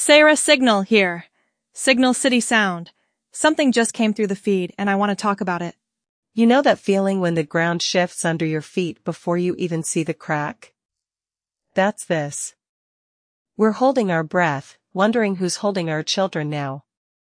Sarah Signal here. Signal City Sound. Something just came through the feed and I want to talk about it. You know that feeling when the ground shifts under your feet before you even see the crack? That's this. We're holding our breath, wondering who's holding our children now.